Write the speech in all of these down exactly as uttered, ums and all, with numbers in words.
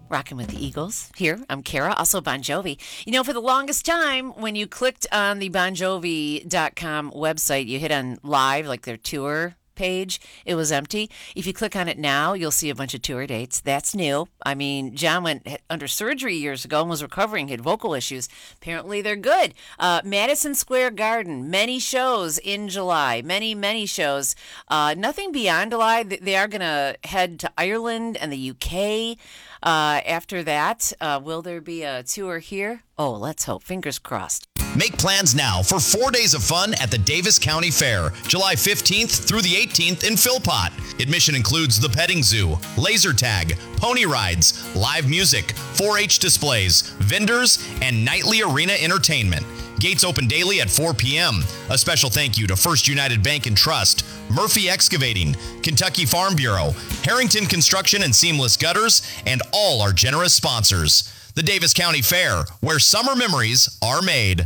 Rocking with the Eagles. Here, I'm Kara, also Bon Jovi. You know, for the longest time, when you clicked on the bon jovi dot com website, you hit on live, like their tour page, it was empty. If you click on it now, you'll see a bunch of tour dates. That's new. I mean, John went under surgery years ago and was recovering, had vocal issues. Apparently, they're good. Uh, Madison Square Garden, many shows in July. Many, many shows. Uh, nothing beyond July. They are going to head to Ireland and the U K. Uh, after that, uh, will there be a tour here? Oh, let's hope. Fingers crossed. Make plans now for four days of fun at the Davis County Fair, July fifteenth through the eighteenth in Philpott. Admission includes the petting zoo, laser tag, pony rides, live music, four H displays, vendors, and nightly arena entertainment. Gates open daily at four p.m. A special thank you to First United Bank and Trust, Murphy Excavating, Kentucky Farm Bureau, Harrington Construction and Seamless Gutters, and all our generous sponsors. The Davis County Fair, where summer memories are made.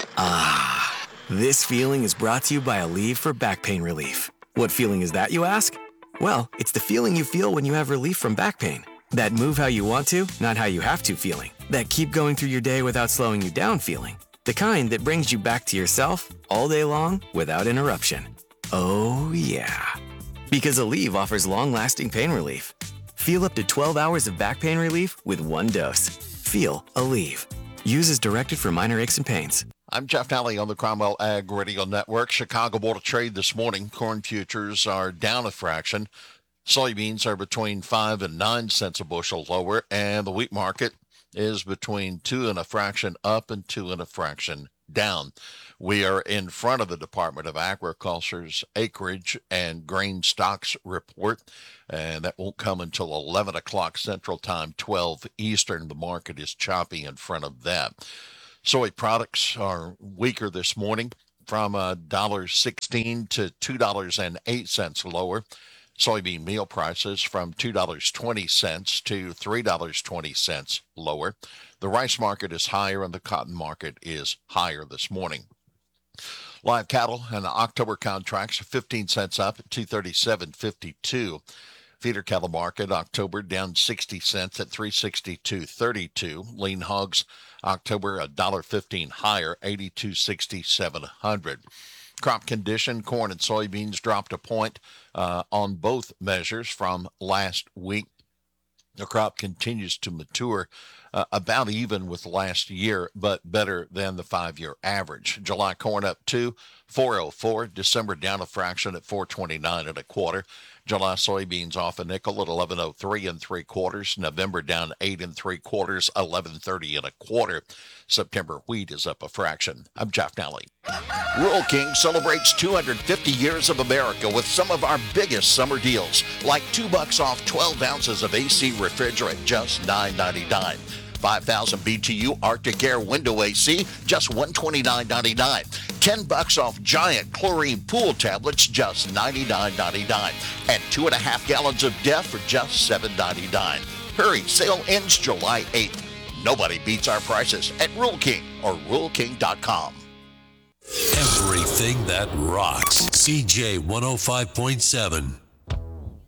Ah, this feeling is brought to you by Aleve for back pain relief. What feeling is that, you ask? Well, it's the feeling you feel when you have relief from back pain. That move how you want to, not how you have to feeling. That keep going through your day without slowing you down feeling. The kind that brings you back to yourself all day long without interruption. Oh, yeah. Because Aleve offers long-lasting pain relief. Feel up to twelve hours of back pain relief with one dose. Feel Aleve. Use as directed for minor aches and pains. I'm Jeff Nally on the Cromwell Ag Radio Network. Chicago Board of Trade this morning. Corn futures are down a fraction. Soybeans are between five and nine cents a bushel lower, and the wheat market is between two and a fraction up and two and a fraction down. We are in front of the Department of Agriculture's acreage and grain stocks report, and that won't come until eleven o'clock Central Time, twelve Eastern. The market is choppy in front of that. Soy products are weaker this morning from one dollar sixteen to two dollars and eight cents lower. Soybean meal prices from two dollars and twenty cents to three dollars and twenty cents lower. The rice market is higher and the cotton market is higher this morning. Live cattle and October contracts fifteen cents up at two thirty-seven fifty-two. Feeder cattle market October down sixty cents at three sixty-two thirty-two. Lean hogs October one dollar fifteen higher, eighty-two sixty-seven hundred. Crop condition, corn and soybeans dropped a point uh, on both measures from last week. The crop continues to mature uh, about even with last year, but better than the five-year average. July corn up two, four oh four. December down a fraction at four twenty-nine and a quarter. July soybeans off a nickel at eleven oh three and three quarters. November down eight and three quarters, eleven thirty and a quarter. September wheat is up a fraction. I'm Jeff Nally. Rural King celebrates two hundred fifty years of America with some of our biggest summer deals, like two bucks off twelve ounces of A C refrigerant, just nine ninety-nine. five thousand B T U Arctic Air window A C, just one twenty-nine ninety-nine. ten bucks off giant chlorine pool tablets, just ninety-nine ninety-nine. And two and a half gallons of Def for just seven ninety-nine. Hurry, sale ends July eighth. Nobody beats our prices at Rural King or rural king dot com. Everything that rocks. C J one oh five point seven.